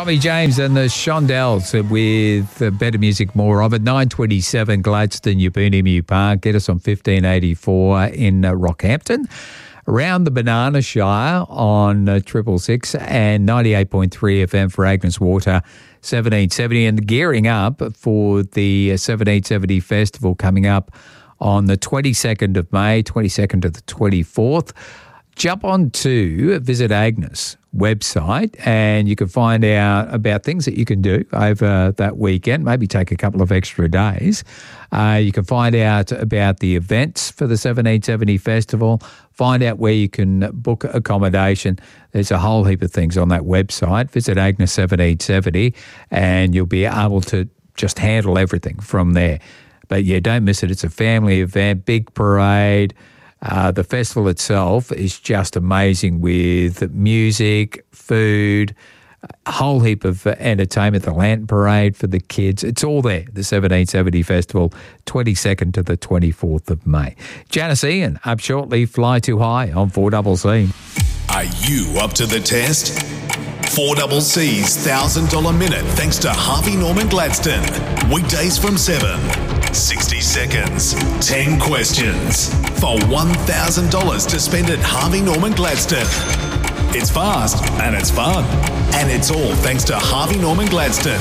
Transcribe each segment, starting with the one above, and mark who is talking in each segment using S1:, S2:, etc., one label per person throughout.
S1: Tommy James and the Shondells with Better Music, More of It. 927 Gladstone, Yabunimu Park. Get us on 1584 in Rockhampton. Around the Banana Shire on 666 and 98.3 FM for Agnes Water, 1770. And gearing up for the 1770 Festival coming up on the 22nd of May, 22nd to the 24th. Jump on to Visit Agnes website and you can find out about things that you can do over that weekend, maybe take a couple of extra days. You can find out about the events for the 1770 Festival, find out where you can book accommodation. There's a whole heap of things on that website. Visit Agnes 1770 and you'll be able to just handle everything from there. But yeah, don't miss it. It's a family event, big parade. The festival itself is just amazing with music, food, a whole heap of entertainment, the lantern parade for the kids. It's all there, the 1770 Festival, 22nd to the 24th of May. Janice Ian, up shortly, Fly Too High on 4CC.
S2: Are you up to the test? 4CC's $1,000 minute thanks to Harvey Norman Gladstone. Weekdays from 7. 60 seconds, 10 questions for $1,000 to spend at Harvey Norman Gladstone. It's fast and it's fun. And it's all thanks to Harvey Norman Gladstone.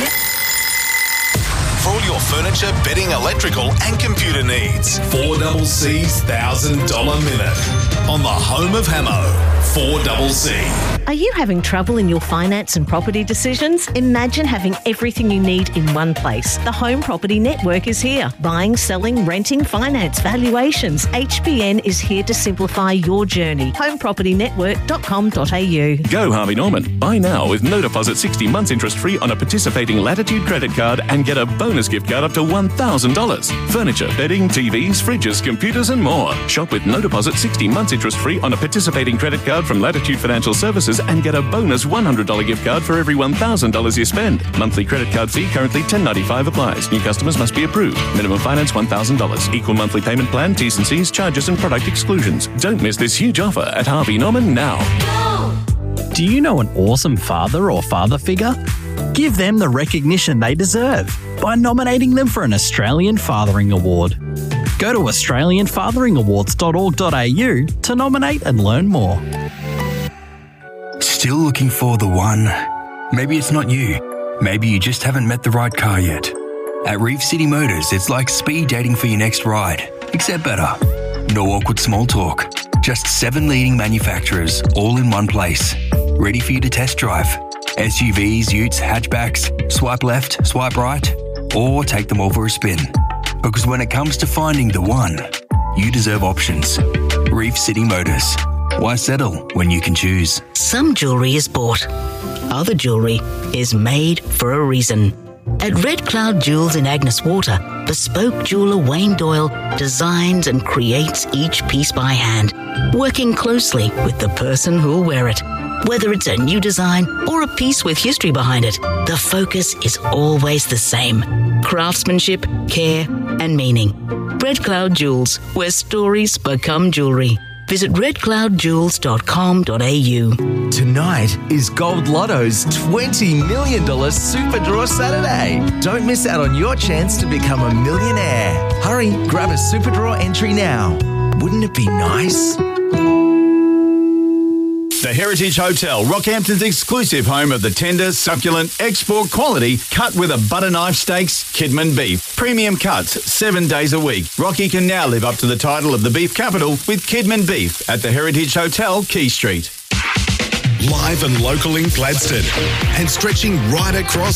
S2: For all your furniture, bedding, electrical and computer needs. 4CC's $1,000 minute on the home of Hamo. 4CC.
S3: Are you having trouble in your finance and property decisions? Imagine having everything you need in one place. The Home Property Network is here. Buying, selling, renting, finance, valuations. HPN is here to simplify your journey. homepropertynetwork.com.au.
S4: Go Harvey Norman. Buy now with no deposit, 60 months interest free on a participating Latitude credit card and get a bonus gift card up to $1,000. Furniture, bedding, TVs, fridges, computers and more. Shop with no deposit, 60 months interest free on a participating credit card from Latitude Financial Services and get a bonus $100 gift card for every $1,000 you spend. Monthly credit card fee currently $10.95 applies. New customers must be approved. Minimum finance $1,000. Equal monthly payment plan, T's and C's, charges and product exclusions. Don't miss this huge offer at Harvey Norman now.
S5: Do you know an awesome father or father figure? Give them the recognition they deserve by nominating them for an Australian Fathering Award. Go to australianfatheringawards.org.au to nominate and learn more.
S6: Still looking for the one? Maybe it's not you. Maybe you just haven't met the right car yet. At Reef City Motors, it's like speed dating for your next ride, except better. No awkward small talk. Just 7 leading manufacturers, all in one place. Ready for you to test drive. SUVs, utes, hatchbacks, swipe left, swipe right, or take them all for a spin. Because when it comes to finding the one, you deserve options. Reef City Motors. Why settle when you can choose?
S7: Some jewellery is bought. Other jewellery is made for a reason. At Red Cloud Jewels in Agnes Water, bespoke jeweller Wayne Doyle designs and creates each piece by hand, working closely with the person who'll wear it. Whether it's a new design or a piece with history behind it, the focus is always the same. Craftsmanship, care and meaning. Red Cloud Jewels, where stories become jewellery. Visit redcloudjewels.com.au.
S8: Tonight is Gold Lotto's $20 million Super Draw Saturday. Don't miss out on your chance to become a millionaire. Hurry, grab a Super Draw entry now. Wouldn't it be nice?
S9: The Heritage Hotel, Rockhampton's exclusive home of the tender, succulent, export quality, cut with a butter knife steaks, Kidman beef. Premium cuts, 7 days a week. Rocky can now live up to the title of the beef capital with Kidman beef at the Heritage Hotel, Quay Street.
S2: Live and local in Gladstone and stretching right across